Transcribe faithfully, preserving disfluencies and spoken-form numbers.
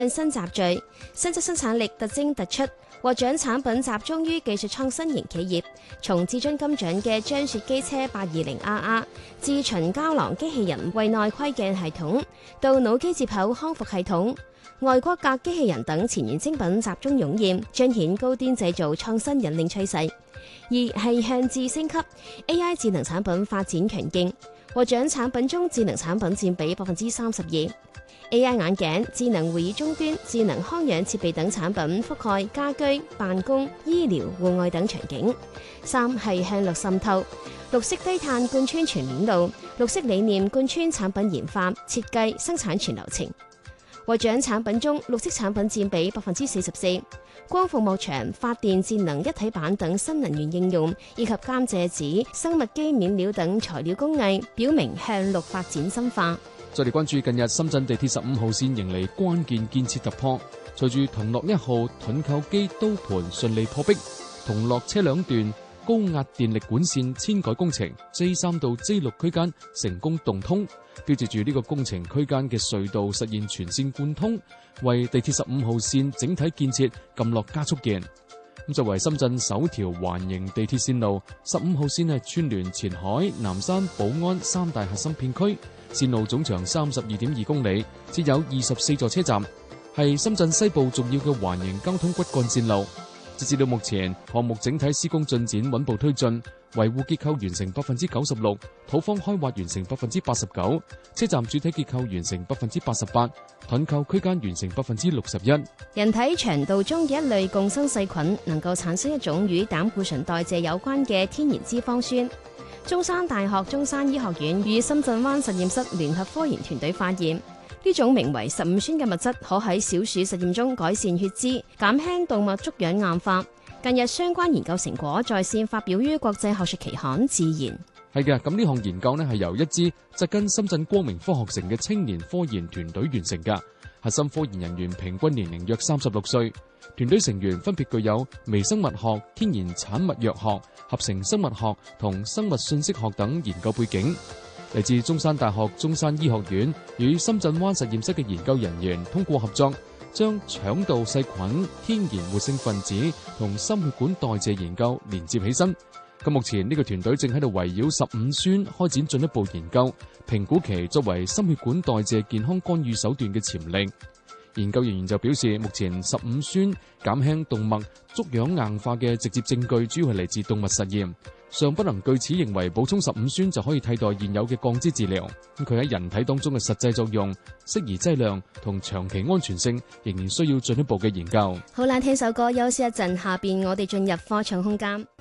新集聚，新質生產力特徵突出，獲獎產品集中於技術創新型企業，從至臻金獎嘅張雪機車八二零 R R 至循膠囊機器人胃內窺鏡系統，到腦機接口康復系統、外骨骼機器人等前沿精品集中湧現，彰顯高端製造創新引領趨勢。二係向智升級 A I 智能產品發展強勁，獲獎產品中智能產品佔比百分之三十二。A I 眼鏡、智能會議終端、智能康養設備等產品覆蓋家居、辦公、醫療、戶外等場景。三係向綠滲透，綠色低碳貫穿全鏈路，綠色理念貫穿產品研發、設計、生產全流程。獲獎產品中，綠色產品佔比百分之四十四。光伏幕牆、發電節能一體板等新能源應用，以及甘蔗紙、生物基面料等材料工藝，表明向綠發展深化。 再嚟關注近日深圳地鐵十五號線迎嚟關鍵建設突破，隨住同樂一號盾構機刀盤順利破壁，同樂車輛段高壓電力管線遷改工程 J 三到 J 六區間成功動通，標誌住呢個工程區間嘅隧道實現全線貫通，為地鐵十五號線整體建設撳落加速鍵。咁作為深圳首條環形地鐵線路，十五號線係串聯前海、南山、寶安三大核心片區，線路總長三十二點二公里，設有二十四座車站，係深圳西部重要嘅環形交通骨幹線路。截至到目前，項目整體施工進展穩步推進，維護結構完成百分之九十六，土方開挖完成百分之八十九，車站主體結構完成百分之八十八，盾構區間完成百分之六十一。 人體腸道中嘅一類共生細菌，能夠產生一種與膽固醇代謝有關嘅天然脂肪酸。中山大學中山醫學院與深圳灣實驗室聯合科研團隊發現，呢種名為十五酸嘅物質可喺小鼠實驗中改善血脂，減輕動脈粥樣硬化。近日相關研究成果在線發表於國際學術期刊《自然》。 係嘅，咁呢項研究呢係由一支扎根深圳光明科學城嘅青年科研團隊完成㗎。核心科研人員平均年齡約三十六歲，團隊成員分別具有微生物學、天然產物藥學、合成生物學同生物信息學等研究背景。嚟自中山大學中山醫學院與深圳灣實驗室嘅研究人員通過合作，將腸道細菌、天然活性分子同心血管代謝研究連接起身。咁目前呢個團隊正喺度圍繞十五酸開展進一步研究，評估其作為心血管代謝健康干預手段嘅潛力。研究人員就表示，目前十五酸減輕動脈粥樣硬化嘅直接證據主要係嚟自動物實驗，尚不能據此認為補充十五酸就可以替代現有嘅降脂治療。咁佢喺人體當中嘅實際作用、適宜劑量同長期安全性仍然需要進一步嘅研究。 好啦，聽首歌休息一陣，下邊我哋進入科創空間。